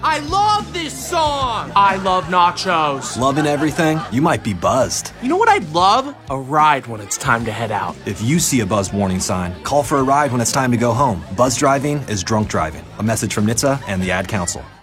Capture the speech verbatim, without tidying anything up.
I love this song! I love nachos. Loving everything? You might be buzzed. You know what I'd love? A ride when it's time to head out. If you see a buzz warning sign, call for a ride when it's time to go home. Buzz driving is drunk driving. A message from N H T S A and the Ad Council.